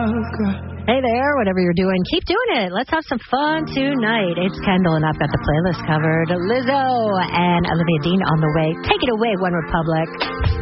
Hey there, whatever you're doing, keep doing it. Let's have some fun tonight. It's Kendall, and I've got the playlist covered. Lizzo and Olivia Dean on the way. Take it away, One Republic.